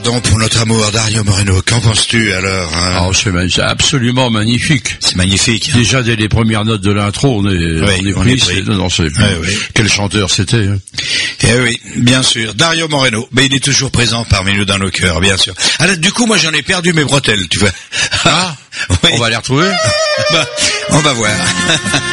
donc pour notre amour, Dario Moreno. Qu'en penses-tu alors hein? C'est absolument magnifique. C'est magnifique. Hein. Déjà dès les premières notes de l'intro, on est pris. Quel chanteur c'était hein. Eh oui, bien sûr. Dario Moreno. Mais il est toujours présent parmi nous dans nos cœurs, bien sûr. Alors du coup, moi j'en ai perdu mes bretelles, tu vois. Ah, oui. On va les retrouver. On va voir.